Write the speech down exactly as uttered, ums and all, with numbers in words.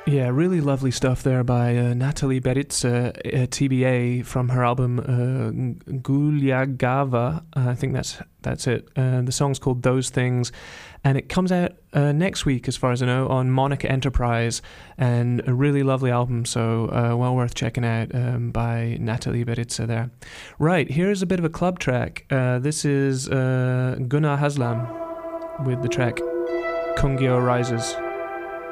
Yeah, really lovely stuff there by uh, Natalie Beritza, uh, T B A, from her album uh, Gulyagava. Uh, I think that's that's it. Uh, the song's called Those Things, and it comes out uh, next week, as far as I know, on Monica Enterprise, and a really lovely album, so uh, well worth checking out um, by Natalie Beritza there. Right, here's a bit of a club track. Uh, this is uh, Gunnar Haslam with the track Kungyo Rises.